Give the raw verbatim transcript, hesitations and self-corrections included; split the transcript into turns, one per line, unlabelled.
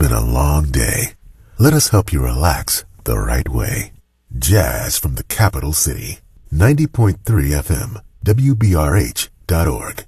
been a long day. Let us help you relax the right way. Jazz from the capital city. ninety point three F M, W B R H dot org.